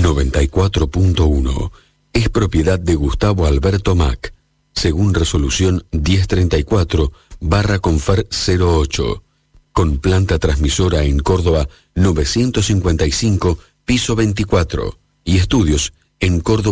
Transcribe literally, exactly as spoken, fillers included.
noventa y cuatro punto uno es propiedad de Gustavo Alberto Mac, según resolución diez treinta y cuatro barra Confer cero ocho, con planta transmisora en Córdoba novecientos cincuenta y cinco, piso veinticuatro, y estudios en Córdoba